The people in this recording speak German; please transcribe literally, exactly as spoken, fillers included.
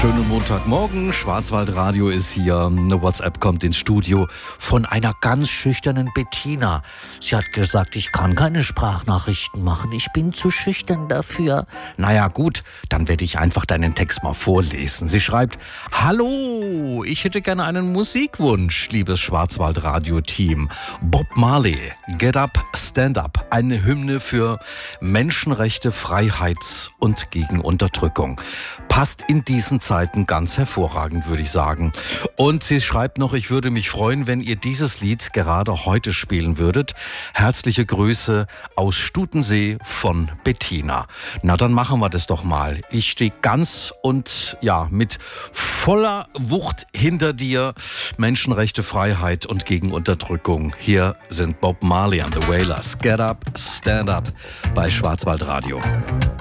Schönen Montagmorgen, Schwarzwaldradio ist hier. Eine WhatsApp kommt ins Studio von einer ganz schüchternen Bettina. Sie hat gesagt, ich kann keine Sprachnachrichten machen, ich bin zu schüchtern dafür. Naja gut, dann werde ich einfach deinen Text mal vorlesen. Sie schreibt, hallo, ich hätte gerne einen Musikwunsch, liebes Schwarzwaldradio-Team. Bob Marley, Get Up, Stand Up, eine Hymne für Menschenrechte, Freiheit und gegen Unterdrückung. Passt in diesen Zeiten ganz hervorragend, würde ich sagen. Und sie schreibt noch, ich würde mich freuen, wenn ihr dieses Lied gerade heute spielen würdet. Herzliche Grüße aus Stutensee von Bettina. Na, dann machen wir das doch mal. Ich stehe ganz und ja, mit voller Wucht hinter dir. Menschenrechte, Freiheit und gegen Unterdrückung. Hier sind Bob Marley and the Wailers. Get Up, Stand Up bei Schwarzwaldradio.